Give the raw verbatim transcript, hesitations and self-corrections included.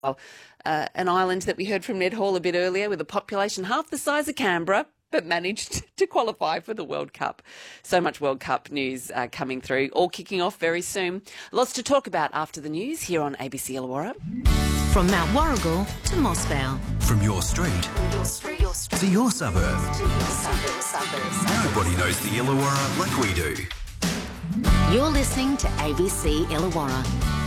uh, an island that we heard from Ned Hall a bit earlier with a population half the size of Canberra, but managed to qualify for the World Cup. So much World Cup news uh, coming through, all kicking off very soon. Lots to talk about after the news here on A B C Illawarra. From Mount Warrigal to Mossvale. From your street, Your street, your street. to your suburb. To your suburb, suburb, suburb. Nobody knows the Illawarra like we do. You're listening to A B C Illawarra.